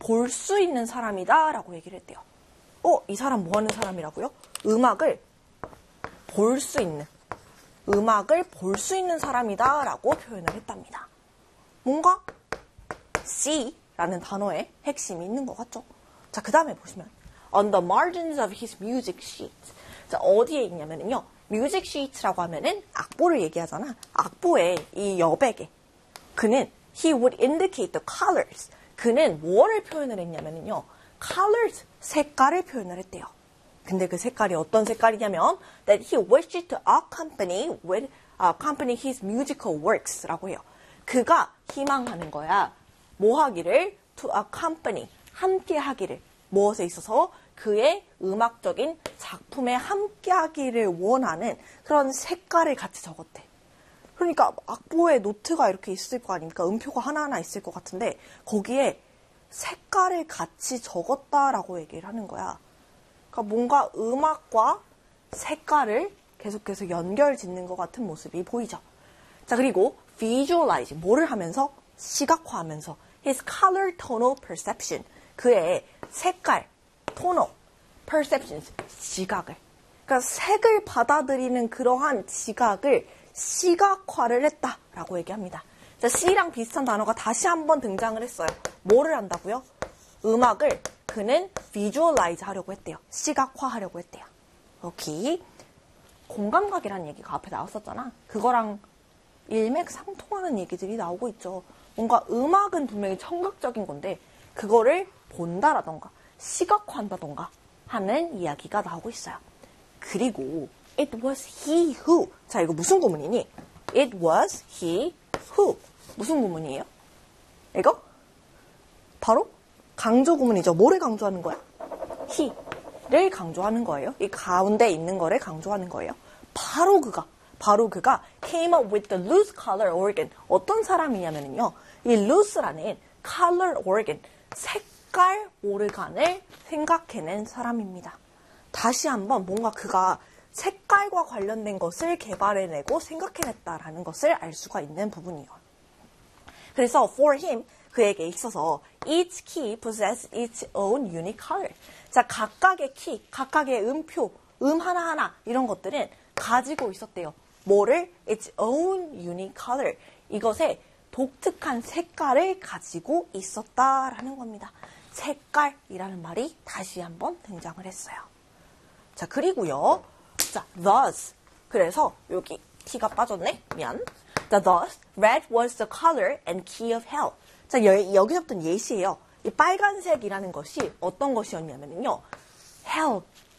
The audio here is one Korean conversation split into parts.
볼 수 있는 사람이다 라고 얘기를 했대요. 이 사람 뭐 하는 사람이라고요? 음악을 볼 수 있는 사람이다 라고 표현을 했답니다. 뭔가 C라는 단어에 핵심이 있는 것 같죠? 자, 그 다음에 보시면 On the margins of his music sheets. 자, 어디에 있냐면요. music sheets라고 하면은 악보를 얘기하잖아. 악보의 이 여백에 그는 he would indicate the colors. 그는 뭐를 표현을 했냐면요. colors, 색깔을 표현을 했대요. 근데 그 색깔이 어떤 색깔이냐면 that he wished to accompany his musical works라고 해요. 그가 희망하는 거야. 뭐 하기를? to accompany, 함께 하기를. 무엇에 있어서? 그의 음악적인 작품에 함께 하기를 원하는 그런 색깔을 같이 적었대. 그러니까 악보에 노트가 이렇게 있을 거 아닙니까? 음표가 하나하나 있을 것 같은데 거기에 색깔을 같이 적었다라고 얘기를 하는 거야. 그러니까 뭔가 음악과 색깔을 계속해서 연결 짓는 것 같은 모습이 보이죠. 자, 그리고 visualize, 뭐를 하면서? 시각화하면서 his color tonal perception, 그의 색깔, tonal, perceptions, 지각을. 그러니까 색을 받아들이는 그러한 지각을 시각화를 했다라고 얘기합니다. 자, C랑 비슷한 단어가 다시 한번 등장을 했어요. 뭐를 한다고요? 음악을 그는 visualize 하려고 했대요. 시각화하려고 했대요. 오케이. 공감각이라는 얘기가 앞에 나왔었잖아. 그거랑 일맥상통하는 얘기들이 나오고 있죠. 뭔가 음악은 분명히 청각적인 건데 그거를 본다라던가 시각화한다던가 하는 이야기가 나오고 있어요. 그리고 it was he who. 자, 이거 무슨 구문이니? It was he who. 무슨 구문이에요? 이거? 바로 강조 구문이죠. 뭐를 강조하는 거야? he를 강조하는 거예요. 이 가운데 있는 거를 강조하는 거예요. 바로 그가 came up with the loose color organ. 어떤 사람이냐면요. 이 loose라는 color organ, 색깔 오르간을 생각해낸 사람입니다. 다시 한번 뭔가 그가 색깔과 관련된 것을 개발해내고 생각해냈다라는 것을 알 수가 있는 부분이에요. 그래서 for him, 그에게 있어서 each key possesses its own unique color. 자, 각각의 키, 각각의 음표, 하나하나 이런 것들은 가지고 있었대요. 뭐를? its own unique color. 이것의 독특한 색깔을 가지고 있었다라는 겁니다. 색깔이라는 말이 다시 한번 등장을 했어요. 자, 그리고요. 자, thus. 그래서 여기 T가 빠졌네. 미안. 자, thus, red was the color and key of hell. 자, 여기서부터는 예시예요. 이 빨간색이라는 것이 어떤 것이었냐면요. hell,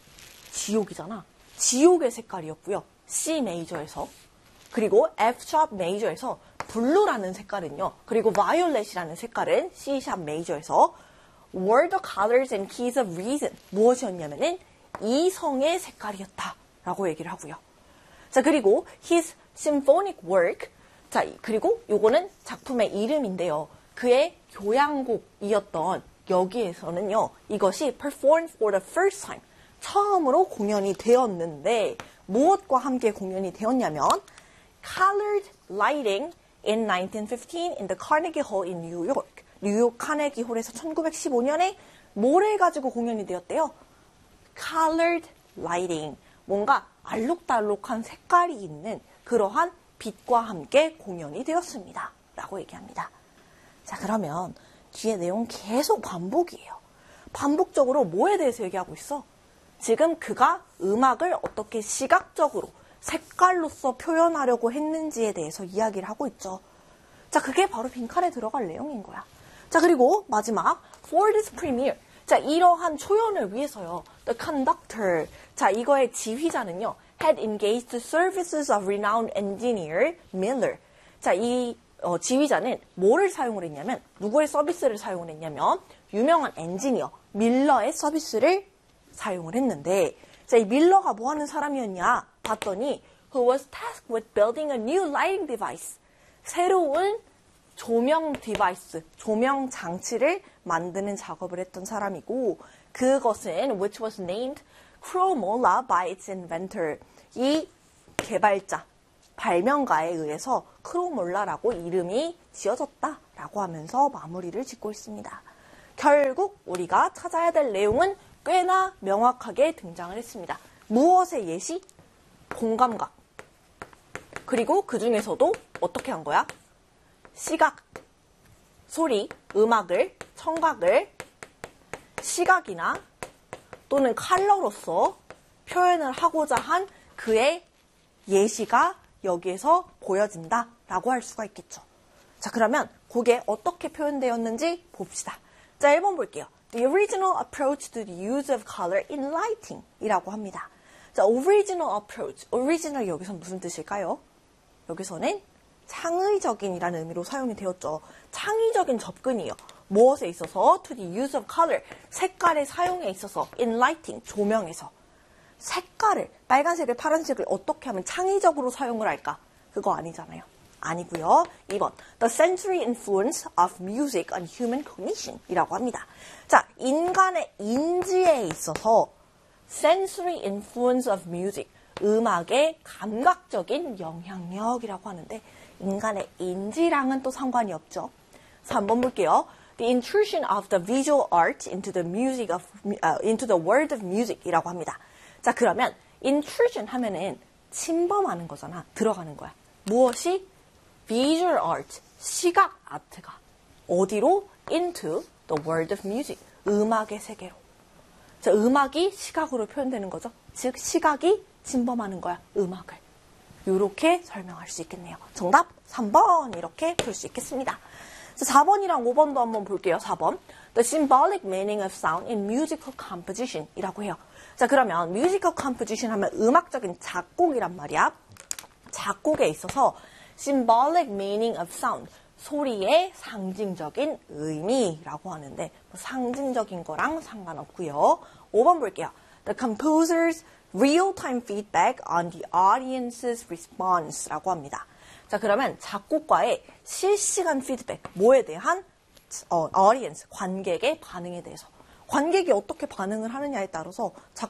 지옥이잖아. 지옥의 색깔이었고요. C 메이저에서. 그리고 F 샵 메이저에서 블루라는 색깔은요. 그리고 violet이라는 색깔은 C 샵 메이저에서 were the colors and keys of reason. 무엇이었냐면은 이성의 색깔이었다라고 얘기를 하고요. 자, 그리고 his symphonic work. 자, 그리고 요거는 작품의 이름인데요. 그의 교향곡이었던 여기에서는요. 이것이 performed for the first time. 처음으로 공연이 되었는데 무엇과 함께 공연이 되었냐면 colored lighting in 1915 in the Carnegie Hall in New York. 뉴욕 카네기 홀에서 1915년에 뭐를 가지고 공연이 되었대요? colored lighting. 뭔가 알록달록한 색깔이 있는 그러한 빛과 함께 공연이 되었습니다. 라고 얘기합니다. 자, 그러면 뒤에 내용 계속 반복이에요. 반복적으로 뭐에 대해서 얘기하고 있어? 지금 그가 음악을 어떻게 시각적으로 색깔로서 표현하려고 했는지에 대해서 이야기를 하고 있죠. 자, 그게 바로 빈칸에 들어갈 내용인 거야. 자, 그리고 마지막 for this premiere. 자, 이러한 초연을 위해서요. The conductor. 자, 이거의 지휘자는요. had engaged the services of renowned engineer Miller. 자, 이 지휘자는 뭐를 사용을 했냐면 누구의 서비스를 사용을 했냐면 유명한 엔지니어 밀러의 서비스를 사용을 했는데 자, 이 밀러가 뭐 하는 사람이었냐 봤더니 who was tasked with building a new lighting device. 새로운 조명 디바이스, 조명 장치를 만드는 작업을 했던 사람이고 그것은 which was named Chromola by its inventor. 이 개발자, 발명가에 의해서 크로몰라라고 이름이 지어졌다라고 하면서 마무리를 짓고 있습니다. 결국 우리가 찾아야 될 내용은 꽤나 명확하게 등장을 했습니다. 무엇의 예시? 공감각. 그리고 그 중에서도 어떻게 한 거야? 시각, 소리, 음악을, 청각을 시각이나 또는 컬러로서 표현을 하고자 한 그의 예시가 여기에서 보여진다라고 할 수가 있겠죠. 자, 그러면 그게 어떻게 표현되었는지 봅시다. 자, 1번 볼게요. The original approach to the use of color in lighting 이라고 합니다. 자, original approach. original 여기서 무슨 뜻일까요? 여기서는 창의적인이라는 의미로 사용이 되었죠. 창의적인 접근이요. 무엇에 있어서? To the use of color. 색깔의 사용에 있어서. In lighting. 조명에서. 색깔을, 빨간색을, 파란색을 어떻게 하면 창의적으로 사용을 할까? 그거 아니잖아요. 아니고요. 2번. The sensory influence of music on human cognition 이라고 합니다. 자, 인간의 인지에 있어서 sensory influence of music. 음악의 감각적인 영향력이라고 하는데 인간의 인지랑은 또 상관이 없죠. 3번 볼게요. The intrusion of the visual art into the world of music이라고 합니다. 자, 그러면 intrusion 하면은 침범하는 거잖아. 들어가는 거야. 무엇이? visual art, 시각 아트가 어디로? into the world of music, 음악의 세계로. 자, 음악이 시각으로 표현되는 거죠. 즉, 시각이 침범하는 거야, 음악을. 이렇게 설명할 수 있겠네요. 정답 3번 이렇게 볼 수 있겠습니다. 자, 4번이랑 5번도 한번 볼게요. 4번. The symbolic meaning of sound in musical composition 이라고 해요. 자, 그러면 musical composition 하면 음악적인 작곡이란 말이야. 작곡에 있어서 symbolic meaning of sound, 소리의 상징적인 의미라고 하는데 뭐 상징적인 거랑 상관없고요. 5번 볼게요. The composer's real-time feedback on the audience's response라고 합니다. 자, 그러면 작곡가의 실시간 피드백, 뭐에 대한? audience, 관객의 반응에 대해서. 관객이 어떻게 반응을 하느냐에 따라서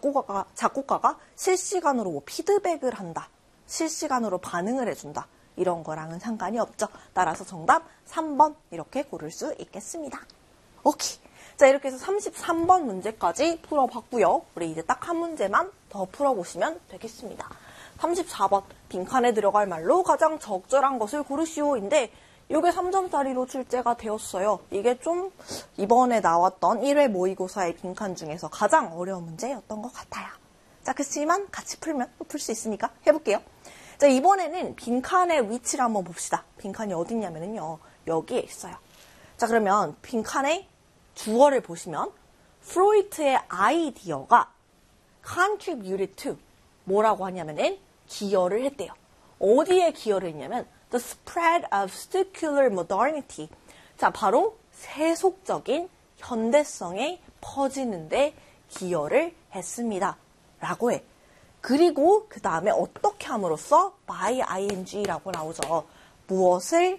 작곡가가 실시간으로 뭐 피드백을 한다. 실시간으로 반응을 해준다. 이런 거랑은 상관이 없죠. 따라서 정답 3번 이렇게 고를 수 있겠습니다. 오케이. 자, 이렇게 해서 33번 문제까지 풀어봤고요. 우리 이제 딱 한 문제만 더 풀어보시면 되겠습니다. 34번 빈칸에 들어갈 말로 가장 적절한 것을 고르시오인데 이게 3점짜리로 출제가 되었어요. 이게 좀 이번에 나왔던 1회 모의고사의 빈칸 중에서 가장 어려운 문제였던 것 같아요. 자, 그렇지만 같이 풀면 풀 수 있으니까 해볼게요. 자, 이번에는 빈칸의 위치를 한번 봅시다. 빈칸이 어디 있냐면요. 여기에 있어요. 자, 그러면 빈칸의 주어를 보시면 프로이트의 아이디어가 contributed to 뭐라고 하냐면은 기여를 했대요. 어디에 기여를 했냐면 the spread of secular modernity. 자, 바로 세속적인 현대성에 퍼지는데 기여를 했습니다. 라고 해. 그리고 그 다음에 어떻게 함으로써 by ing라고 나오죠. 무엇을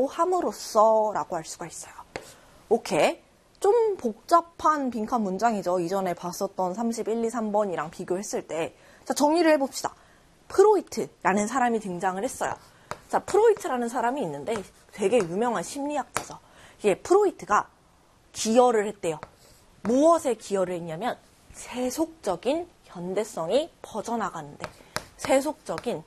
시도함으로써 라고 할 수가 있어요. 오케이. 좀 복잡한 빈칸 문장이죠. 이전에 봤었던 31, 2, 3번이랑 비교했을 때. 자, 정리를 해봅시다. 프로이트라는 사람이 등장을 했어요. 자, 프로이트라는 사람이 있는데 되게 유명한 심리학자죠. 이게 프로이트가 기여를 했대요. 무엇에 기여를 했냐면 세속적인 현대성이 퍼져나가는데 세속적인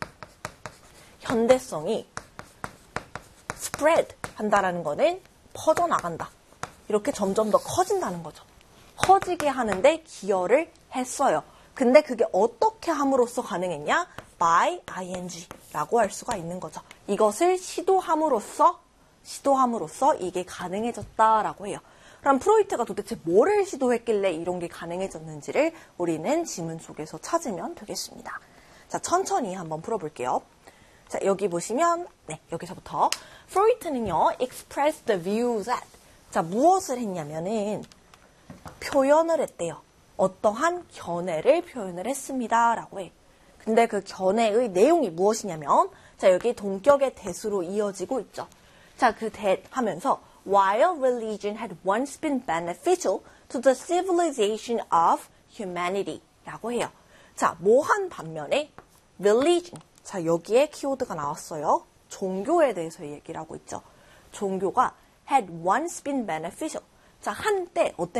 현대성이 spread 한다라는 거는 퍼져나간다. 이렇게 점점 더 커진다는 거죠. 커지게 하는데 기여를 했어요. 근데 그게 어떻게 함으로써 가능했냐? by ing라고 할 수가 있는 거죠. 이것을 시도함으로써 이게 가능해졌다라고 해요. 그럼 프로이트가 도대체 뭐를 시도했길래 이런 게 가능해졌는지를 우리는 지문 속에서 찾으면 되겠습니다. 자, 천천히 한번 풀어볼게요. 자, 여기 보시면 여기서부터 프로이트는요, expressed the view that 자, 무엇을 했냐면은 표현을 했대요. 어떠한 견해를 표현을 했습니다. 라고 해. 근데 그 견해의 내용이 무엇이냐면 자, 여기 동격의 대수로 이어지고 있죠. 자, 그 that 하면서 while religion had once been beneficial to the civilization of humanity 라고 해요. 자, 뭐한 반면에 religion. 자, 여기에 키워드가 나왔어요. 종교에 대해서 얘기를 하고 있죠. 종교가 had once been beneficial. 자, 한때 어땠냐?